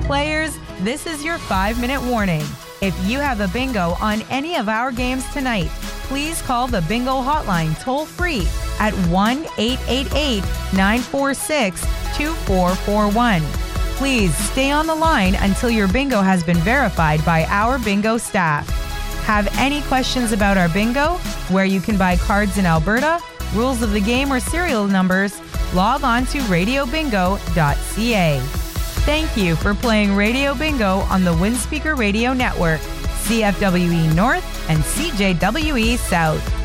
Players, this is your 5-minute warning. If you have a bingo on any of our games tonight, please call the bingo hotline toll-free at 1-888-946-2441. Please stay on the line until your bingo has been verified by our bingo staff. Have any questions about our bingo, where you can buy cards in Alberta, rules of the game, or serial numbers, log on to radiobingo.ca. Thank you for playing Radio Bingo on the Windspeaker Radio Network, CFWE North and CJWE South.